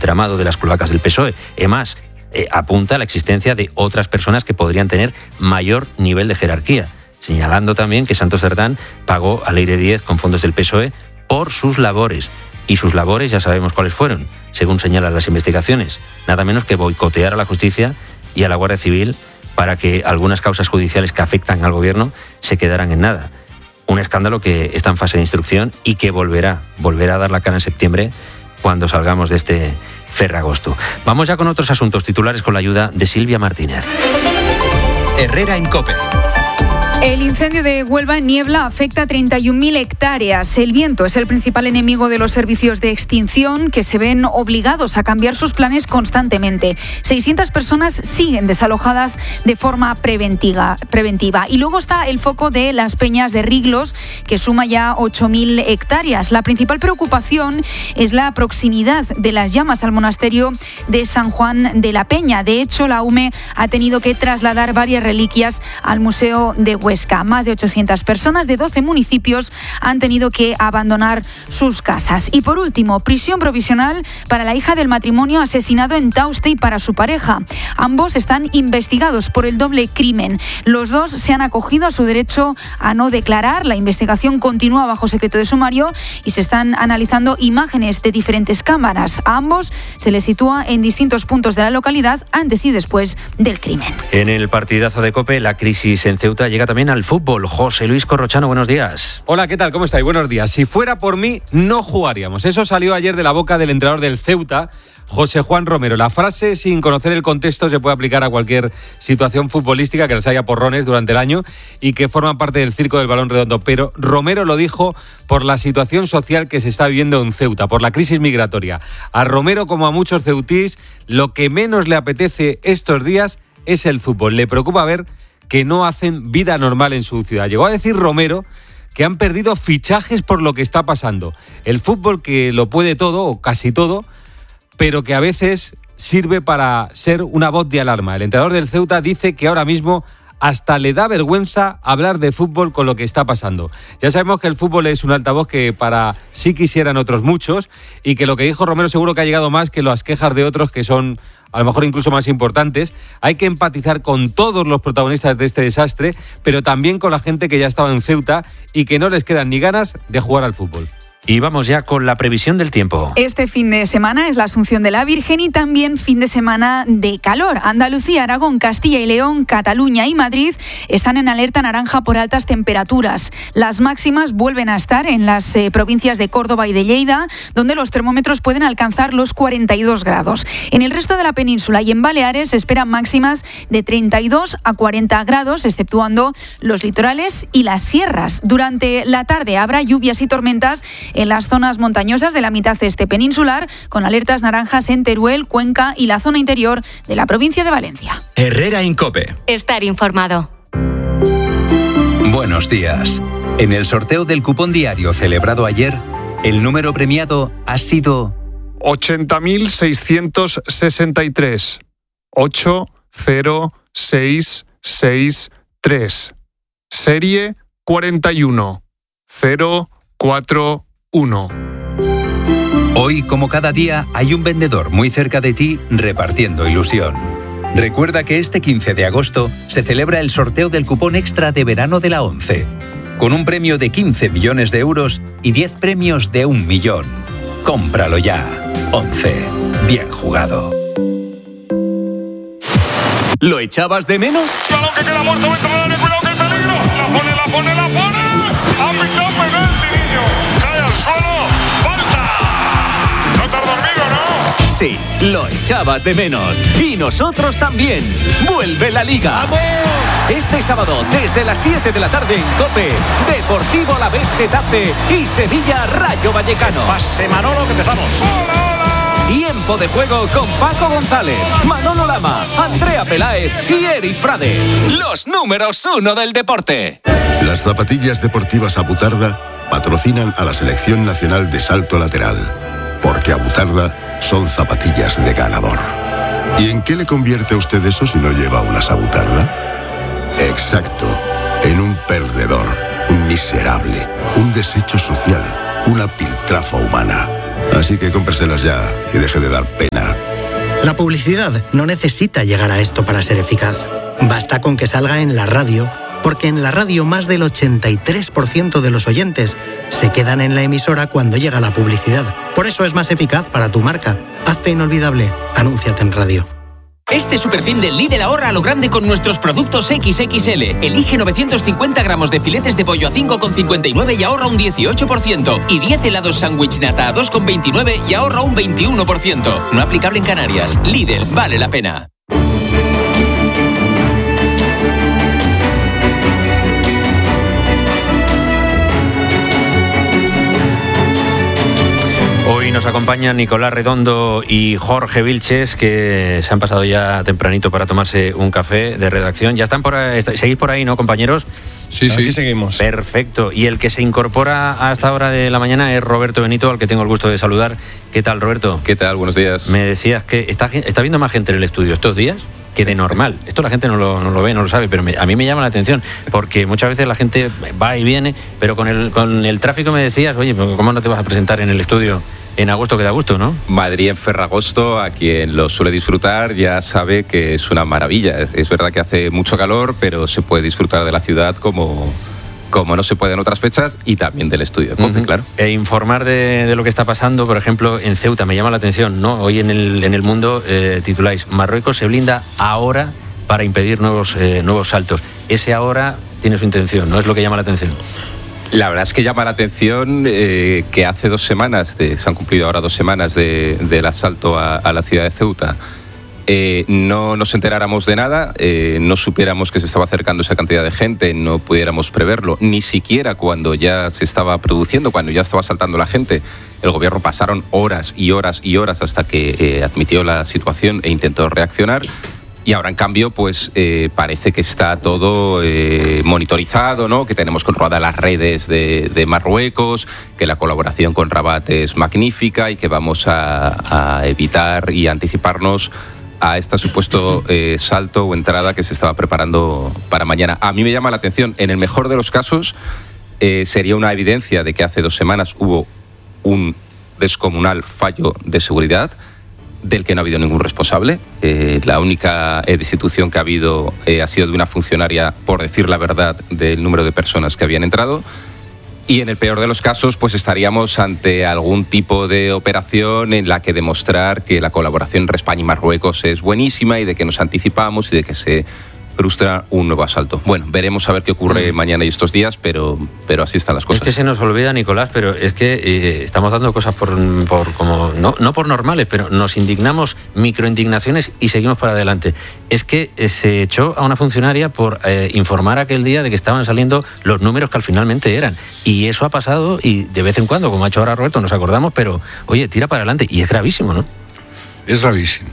entramado de las cloacas del PSOE. Además, apunta a la existencia de otras personas que podrían tener mayor nivel de jerarquía, señalando también que Santos Cerdán pagó a Leire Díez con fondos del PSOE por sus labores. Y sus labores ya sabemos cuáles fueron, según señalan las investigaciones. Nada menos que boicotear a la justicia y a la Guardia Civil para que algunas causas judiciales que afectan al gobierno se quedaran en nada. Un escándalo que está en fase de instrucción y que volverá a dar la cara en septiembre cuando salgamos de este ferragosto. Vamos ya con otros asuntos titulares con la ayuda de Silvia Martínez. Herrera en COPE. El incendio de Huelva en Niebla afecta a 31.000 hectáreas. El viento es el principal enemigo de los servicios de extinción, que se ven obligados a cambiar sus planes constantemente. 600 personas siguen desalojadas de forma preventiva. Y luego está el foco de las Peñas de Riglos, que suma ya 8.000 hectáreas. La principal preocupación es la proximidad de las llamas al monasterio de San Juan de la Peña. De hecho, la UME ha tenido que trasladar varias reliquias al Museo de Huesca. Más de 800 personas de 12 municipios han tenido que abandonar sus casas. Y por último, prisión provisional para la hija del matrimonio asesinado en Tauste y para su pareja. Ambos están investigados por el doble crimen. Los dos se han acogido a su derecho a no declarar. La investigación continúa bajo secreto de sumario y se están analizando imágenes de diferentes cámaras. A ambos se les sitúa en distintos puntos de la localidad antes y después del crimen. En el partidazo de COPE, la crisis en Ceuta llega también al fútbol. José Luis Corrochano, buenos días. Hola, ¿qué tal? ¿Cómo estáis? Buenos días. Si fuera por mí, no jugaríamos. Eso salió ayer de la boca del entrenador del Ceuta, José Juan Romero. La frase, sin conocer el contexto, se puede aplicar a cualquier situación futbolística que les haya porrones durante el año y que forman parte del circo del balón redondo. Pero Romero lo dijo por la situación social que se está viviendo en Ceuta, por la crisis migratoria. A Romero, como a muchos ceutís, lo que menos le apetece estos días es el fútbol. Le preocupa ver que no hacen vida normal en su ciudad. Llegó a decir Romero que han perdido fichajes por lo que está pasando. El fútbol que lo puede todo, o casi todo, pero que a veces sirve para ser una voz de alarma. El entrenador del Ceuta dice que ahora mismo hasta le da vergüenza hablar de fútbol con lo que está pasando. Ya sabemos que el fútbol es un altavoz que para sí quisieran otros muchos y que lo que dijo Romero seguro que ha llegado más que las quejas de otros que son a lo mejor incluso más importantes. Hay que empatizar con todos los protagonistas de este desastre, pero también con la gente que ya estaba en Ceuta y que no les quedan ni ganas de jugar al fútbol. Y vamos ya con la previsión del tiempo. Este fin de semana es la Asunción de la Virgen y también fin de semana de calor. Andalucía, Aragón, Castilla y León, Cataluña y Madrid están en alerta naranja por altas temperaturas. Las máximas vuelven a estar en las provincias de Córdoba y de Lleida, donde los termómetros pueden alcanzar los 42 grados. En el resto de la península y en Baleares se esperan máximas de 32 a 40 grados, exceptuando los litorales y las sierras. Durante la tarde habrá lluvias y tormentas en las zonas montañosas de la mitad este peninsular, con alertas naranjas en Teruel, Cuenca y la zona interior de la provincia de Valencia. Herrera en COPE. Estar informado. Buenos días. En el sorteo del cupón diario celebrado ayer, el número premiado ha sido 80.663. 80663. Serie 41041. Hoy, como cada día, hay un vendedor muy cerca de ti repartiendo ilusión. Recuerda que este 15 de agosto se celebra el sorteo del cupón extra de verano de la ONCE, con un premio de 15 millones de euros y 10 premios de 1 millón. Cómpralo ya. ONCE. Bien jugado. ¿Lo echabas de menos? Balón que queda muerto dentro del área, cuidado que hay peligro. La pone. Ha pitado penalti, niño. Cae al suelo. ¡Falta! No te has dormido, ¿no? Sí, lo echabas de menos. Y nosotros también. ¡Vuelve la Liga! ¡Vamos! Este sábado, desde las 7 de la tarde en COPE, Deportivo Alavés Getafe y Sevilla Rayo Vallecano. Pase Manolo, que empezamos. ¡Hola! Tiempo de juego con Paco González, Manolo Lama, Andrea Peláez y Eri Frade. Los números 1 del deporte. Las zapatillas deportivas Abutarda patrocinan a la Selección Nacional de Salto Lateral, porque Abutarda son zapatillas de ganador. ¿Y en qué le convierte a usted eso si no lleva unas Abutarda? Exacto, en un perdedor, un miserable, un desecho social, una piltrafa humana. Así que cómpreselas ya y deje de dar pena. La publicidad no necesita llegar a esto para ser eficaz. Basta con que salga en la radio, porque en la radio más del 83% de los oyentes se quedan en la emisora cuando llega la publicidad. Por eso es más eficaz para tu marca. Hazte inolvidable. Anúnciate en radio. Este superfin del Lidl ahorra a lo grande con nuestros productos XXL. Elige 950 gramos de filetes de pollo a 5,59 y ahorra un 18%. Y 10 helados sándwich nata a 2,29 y ahorra un 21%. No aplicable en Canarias. Lidl, vale la pena. Hoy nos acompañan Nicolás Redondo y Jorge Vilches, que se han pasado ya tempranito para tomarse un café de redacción. Ya están por ahí, seguís por ahí, ¿no, compañeros? Sí, aquí seguimos. Perfecto. Y el que se incorpora a esta hora de la mañana es Roberto Benito, al que tengo el gusto de saludar. ¿Qué tal, Roberto? ¿Qué tal? Buenos días. Me decías que está viendo más gente en el estudio estos días que de normal. Esto la gente no lo ve, no lo sabe, pero a mí me llama la atención, porque muchas veces la gente va y viene, pero con el tráfico me decías, oye, ¿cómo no te vas a presentar en el estudio en agosto, que da gusto, ¿no? Madrid en Ferragosto, a quien lo suele disfrutar ya sabe que es una maravilla. Es verdad que hace mucho calor, pero se puede disfrutar de la ciudad como no se puede en otras fechas, y también del estudio de COPE, claro. E informar de lo que está pasando, por ejemplo, en Ceuta, me llama la atención, ¿no? Hoy en el Mundo tituláis: Marruecos se blinda ahora para impedir nuevos saltos. Ese ahora tiene su intención, ¿no? Es lo que llama la atención. La verdad es que llama la atención que hace 2 semanas, se han cumplido ahora 2 semanas del asalto a la ciudad de Ceuta, no nos enteráramos de nada, no supiéramos que se estaba acercando esa cantidad de gente, no pudiéramos preverlo, ni siquiera cuando ya se estaba produciendo, cuando ya estaba saltando la gente. El gobierno pasaron horas y horas y horas hasta que admitió la situación e intentó reaccionar. Y ahora, en cambio, pues parece que está todo monitorizado, ¿no? Que tenemos controladas las redes de Marruecos, que la colaboración con Rabat es magnífica y que vamos a evitar y anticiparnos a este supuesto salto o entrada que se estaba preparando para mañana. A mí me llama la atención, en el mejor de los casos, sería una evidencia de que hace 2 semanas hubo un descomunal fallo de seguridad del que no ha habido ningún responsable. La única destitución que ha habido ha sido de una funcionaria, por decir la verdad, del número de personas que habían entrado. Y en el peor de los casos, pues estaríamos ante algún tipo de operación en la que demostrar que la colaboración entre España y Marruecos es buenísima y de que nos anticipamos y de que se frustra un nuevo asalto. Bueno, veremos a ver qué ocurre mañana y estos días, pero así están las cosas. Es que se nos olvida, Nicolás, pero es que estamos dando cosas por como no por normales, pero nos indignamos, microindignaciones, y seguimos para adelante. Es que se echó a una funcionaria por informar aquel día de que estaban saliendo los números que al finalmente eran. Y eso ha pasado, y de vez en cuando, como ha hecho ahora Roberto, nos acordamos, pero oye, tira para adelante. Y es gravísimo, ¿no? Es gravísimo.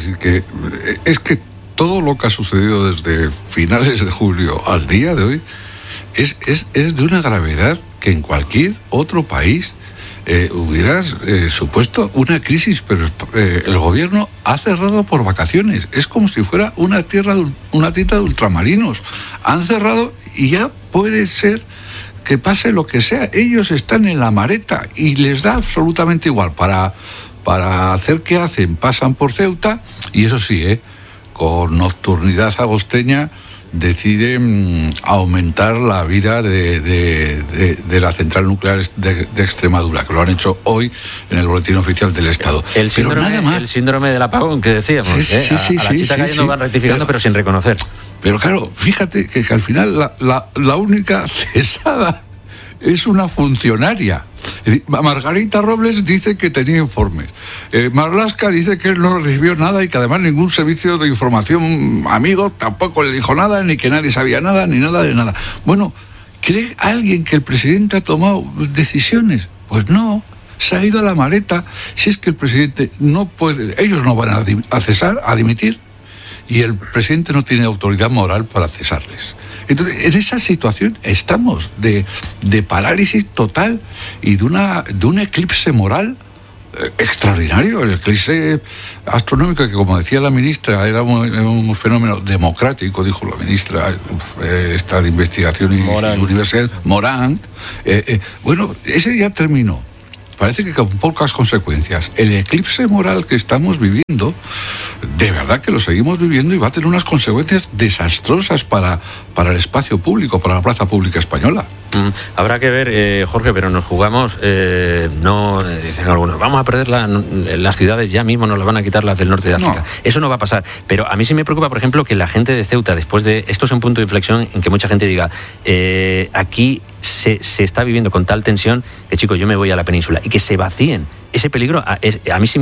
Es que todo lo que ha sucedido desde finales de julio al día de hoy es de una gravedad que en cualquier otro país hubieras supuesto una crisis, pero el gobierno ha cerrado por vacaciones. Es como si fuera una tienda de ultramarinos. Han cerrado y ya puede ser que pase lo que sea. Ellos están en la mareta y les da absolutamente igual. Para hacer qué hacen, pasan por Ceuta y eso sí, con nocturnidad agosteña deciden aumentar la vida de la central nuclear de Extremadura, que lo han hecho hoy en el boletín oficial del Estado. El síndrome del apagón que decíamos, a la chita cayendo van rectificando, pero sin reconocer. Pero claro, fíjate que al final la única cesada es una funcionaria. Margarita Robles dice que tenía informes. Marlaska dice que él no recibió nada y que además ningún servicio de información amigo tampoco le dijo nada, ni que nadie sabía nada, ni nada de nada. Bueno, ¿cree alguien que el presidente ha tomado decisiones? Pues no, se ha ido a la mareta. Si es que el presidente no puede, ellos no van a cesar, a dimitir, y el presidente no tiene autoridad moral para cesarles. Entonces, en esa situación estamos de parálisis total y de un eclipse moral extraordinario. El eclipse astronómico, que como decía la ministra, era un fenómeno democrático, dijo la ministra, esta de investigación y universidad, Morant. Bueno, ese ya terminó. parece que con pocas consecuencias. El eclipse moral que estamos viviendo, de verdad que lo seguimos viviendo y va a tener unas consecuencias desastrosas para el espacio público, para la plaza pública española. Habrá que ver, Jorge, pero nos jugamos, no dicen algunos, vamos a perder las ciudades ya mismo, nos las van a quitar las del norte de África. No. Eso no va a pasar. Pero a mí sí me preocupa, por ejemplo, que la gente de Ceuta, después de... Esto es un punto de inflexión en que mucha gente diga, aquí se está viviendo con tal tensión que, chicos, yo me voy a la península, y que se vacíen. Ese peligro a mí sí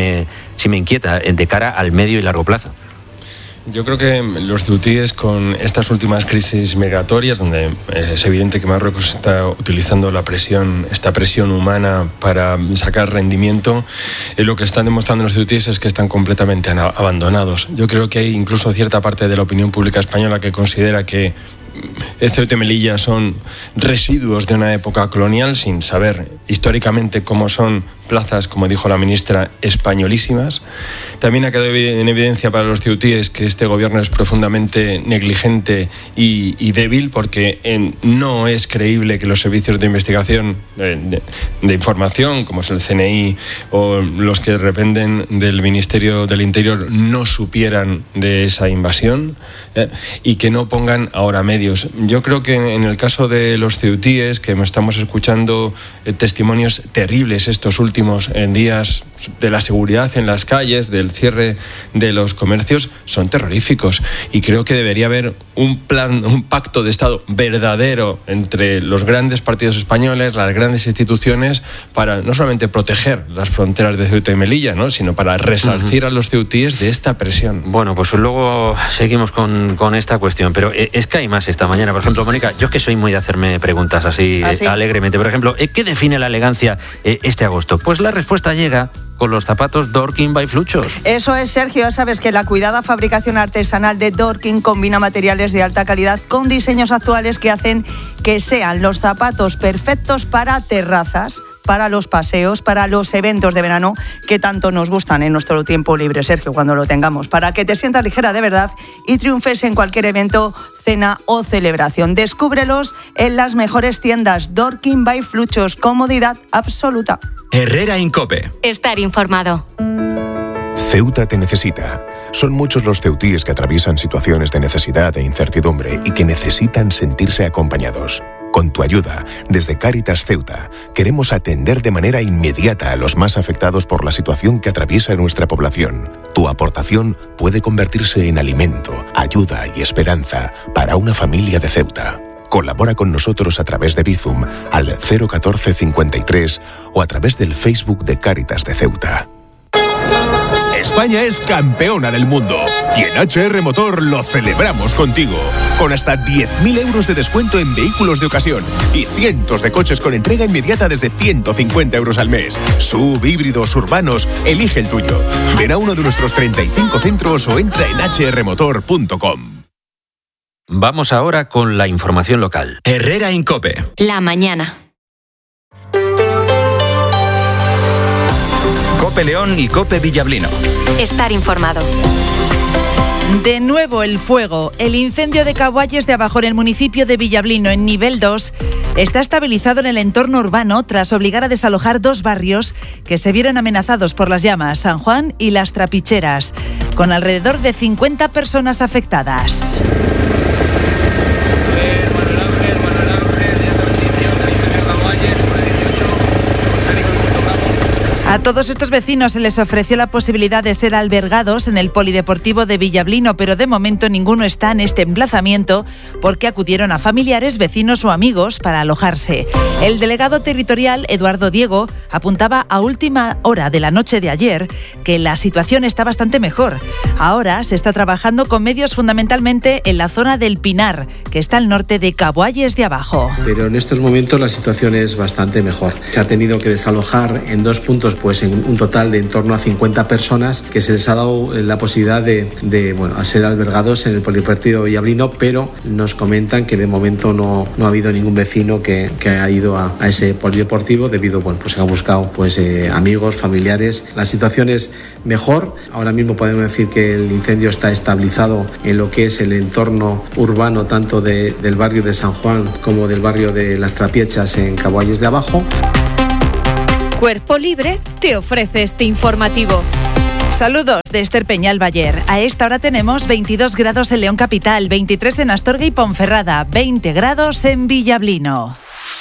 me inquieta de cara al medio y largo plazo. Yo creo que los ceutíes, con estas últimas crisis migratorias, donde es evidente que Marruecos está utilizando esta presión humana para sacar rendimiento, lo que están demostrando los ceutíes es que están completamente abandonados. Yo creo que hay incluso cierta parte de la opinión pública española que considera que Ceuta y Melilla son residuos de una época colonial, sin saber históricamente cómo son plazas, como dijo la ministra, españolísimas. También ha quedado en evidencia para los ceutíes que este gobierno es profundamente negligente y débil, porque no es creíble que los servicios de investigación de información, como es el CNI o los que dependen del Ministerio del Interior, no supieran de esa invasión y que no pongan ahora medios. Yo creo que en el caso de los ceutíes, que estamos escuchando testimonios terribles estos últimos días de la seguridad en las calles, del cierre de los comercios, son terroríficos, y creo que debería haber un pacto de Estado verdadero entre los grandes partidos españoles, las grandes instituciones, para no solamente proteger las fronteras de Ceuta y Melilla, ¿no?, sino para resarcir a los ceutíes de esta presión. Bueno, pues luego seguimos con esta cuestión, pero es que hay más esta mañana. Por ejemplo, Mónica, yo es que soy muy de hacerme preguntas así alegremente. Por ejemplo, ¿qué define la elegancia este agosto? Pues la respuesta llega con los zapatos Dorking by Fluchos. Eso es, Sergio. Ya sabes que la cuidada fabricación artesanal de Dorking combina materiales de alta calidad con diseños actuales que hacen que sean los zapatos perfectos para terrazas, para los paseos, para los eventos de verano que tanto nos gustan en nuestro tiempo libre, Sergio, cuando lo tengamos, para que te sientas ligera de verdad y triunfes en cualquier evento, cena o celebración. Descúbrelos en las mejores tiendas. Dorking by Fluchos, comodidad absoluta. Herrera Incope. Estar informado. Ceuta te necesita. Son muchos los ceutíes que atraviesan situaciones de necesidad e incertidumbre y que necesitan sentirse acompañados. Con tu ayuda, desde Cáritas Ceuta, queremos atender de manera inmediata a los más afectados por la situación que atraviesa nuestra población. Tu aportación puede convertirse en alimento, ayuda y esperanza para una familia de Ceuta. Colabora con nosotros a través de Bizum al 01453 o a través del Facebook de Cáritas de Ceuta. España es campeona del mundo y en HR Motor lo celebramos contigo, con hasta 10.000 euros de descuento en vehículos de ocasión y cientos de coches con entrega inmediata desde 150 euros al mes. SUV, híbridos, urbanos, elige el tuyo. Ven a uno de nuestros 35 centros o entra en hrmotor.com. Vamos ahora con la información local. Herrera Incope. La mañana. Cope León y Cope Villablino. Estar informado. De nuevo el fuego. El incendio de Cabualles de Abajo en el municipio de Villablino, en nivel 2, está estabilizado en el entorno urbano tras obligar a desalojar 2 barrios que se vieron amenazados por las llamas, San Juan y Las Trapicheras, con alrededor de 50 personas afectadas. A todos estos vecinos se les ofreció la posibilidad de ser albergados en el polideportivo de Villablino, pero de momento ninguno está en este emplazamiento porque acudieron a familiares, vecinos o amigos para alojarse. El delegado territorial, Eduardo Diego, apuntaba a última hora de la noche de ayer que la situación está bastante mejor. Ahora se está trabajando con medios fundamentalmente en la zona del Pinar, que está al norte de Cabualles de Abajo. Pero en estos momentos la situación es bastante mejor. Se ha tenido que desalojar en 2 puntos pues en un total de en torno a 50 personas que se les ha dado la posibilidad de ser albergados en el polideportivo Villablino, pero nos comentan que de momento no ha habido ningún vecino que haya ido a ese polideportivo debido, pues han buscado amigos, familiares. La situación es mejor. Ahora mismo podemos decir que el incendio está estabilizado en lo que es el entorno urbano tanto del barrio de San Juan como del barrio de Las Trapiechas en Cabualles de Abajo. Cuerpo Libre te ofrece este informativo. Saludos de Esther Peñal Bayer. A esta hora tenemos 22 grados en León Capital, 23 en Astorga y Ponferrada, 20 grados en Villablino.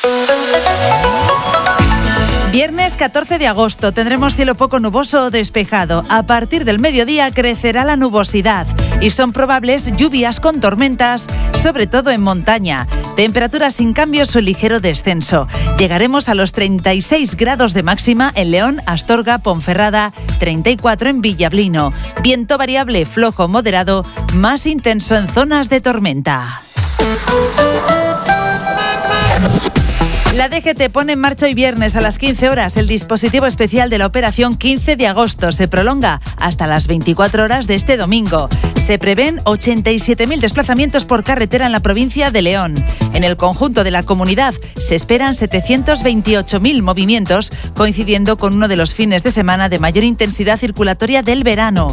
Viernes 14 de agosto tendremos cielo poco nuboso o despejado. A partir del mediodía crecerá la nubosidad y son probables lluvias con tormentas, sobre todo en montaña. Temperaturas sin cambios o ligero descenso. Llegaremos a los 36 grados de máxima en León, Astorga, Ponferrada, 34 en Villablino. Viento variable flojo moderado, más intenso en zonas de tormenta. La DGT pone en marcha hoy viernes a las 15 horas el dispositivo especial de la operación 15 de agosto. Se prolonga hasta las 24 horas de este domingo. Se prevén 87.000 desplazamientos por carretera en la provincia de León. En el conjunto de la comunidad se esperan 728.000 movimientos, coincidiendo con uno de los fines de semana de mayor intensidad circulatoria del verano.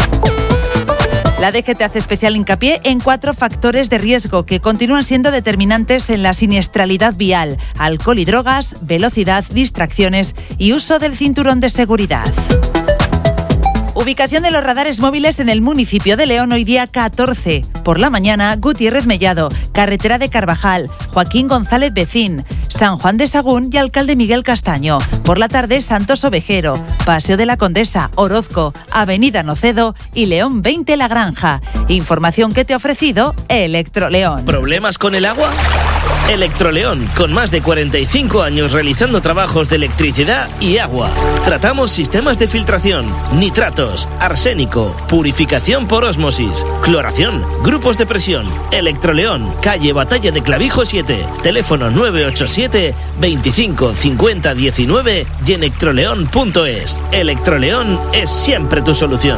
La DGT hace especial hincapié en 4 factores de riesgo que continúan siendo determinantes en la siniestralidad vial: alcohol y drogas, velocidad, distracciones y uso del cinturón de seguridad. Ubicación de los radares móviles en el municipio de León hoy día 14. Por la mañana, Gutiérrez Mellado, Carretera de Carvajal, Joaquín González Becín, San Juan de Sagún y Alcalde Miguel Castaño. Por la tarde, Santos Ovejero, Paseo de la Condesa, Orozco, Avenida Nocedo y León 20 La Granja. Información que te ha ofrecido Electroleón. ¿Problemas con el agua? Electroleón, con más de 45 años realizando trabajos de electricidad y agua. Tratamos sistemas de filtración, nitratos, arsénico, purificación por ósmosis, cloración, grupos de presión. Electroleón, calle Batalla de Clavijo 7, teléfono 987 25 50 19 y electroleón.es. Electroleón es siempre tu solución.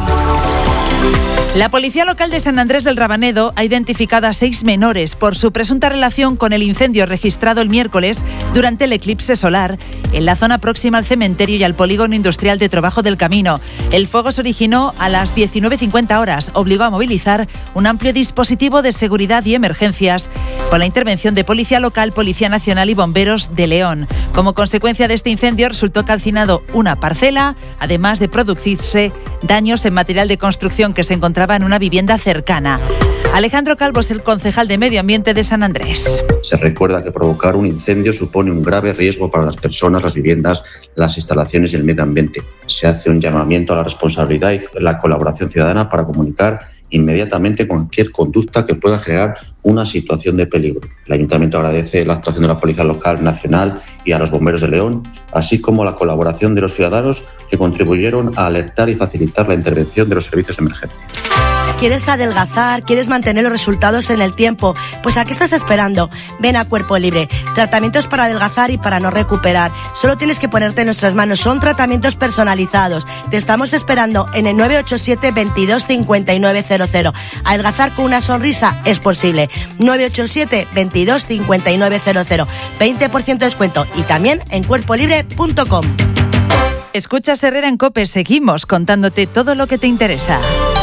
La Policía Local de San Andrés del Rabanedo ha identificado a 6 menores por su presunta relación con el incendio registrado el miércoles durante el eclipse solar en la zona próxima al cementerio y al polígono industrial de Trobajo del Camino. El fuego se originó a las 19:50 horas, obligó a movilizar un amplio dispositivo de seguridad y emergencias con la intervención de Policía Local, Policía Nacional y Bomberos de León. Como consecuencia de este incendio resultó calcinado una parcela, además de producirse daños en material de construcción que se encontraba en una vivienda cercana. Alejandro Calvo es el concejal de Medio Ambiente de San Andrés. Se recuerda que provocar un incendio supone un grave riesgo para las personas, las viviendas, las instalaciones y el medio ambiente. Se hace un llamamiento a la responsabilidad y la colaboración ciudadana para comunicar inmediatamente cualquier conducta que pueda generar una situación de peligro. El Ayuntamiento agradece la actuación de la Policía Local, Nacional y a los Bomberos de León, así como la colaboración de los ciudadanos que contribuyeron a alertar y facilitar la intervención de los servicios de emergencia. ¿Quieres adelgazar? ¿Quieres mantener los resultados en el tiempo? Pues ¿a qué estás esperando? Ven a Cuerpo Libre. Tratamientos para adelgazar y para no recuperar. Solo tienes que ponerte en nuestras manos. Son tratamientos personalizados. Te estamos esperando en el 987 22 5900. Adelgazar con una sonrisa es posible. 987 22 5900. 20% de descuento y también en cuerpolibre.com. Escuchas Herrera en COPE. Seguimos contándote todo lo que te interesa.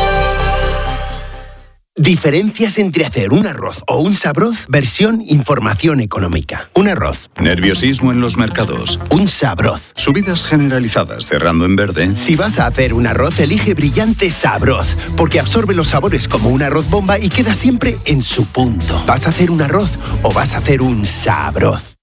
Diferencias entre hacer un arroz o un sabroz, versión información económica. Un arroz. Nerviosismo en los mercados. Un sabroz. Subidas generalizadas cerrando en verde. Si vas a hacer un arroz, elige Brillante Sabroz, porque absorbe los sabores como un arroz bomba y queda siempre en su punto. ¿Vas a hacer un arroz o vas a hacer un sabroz?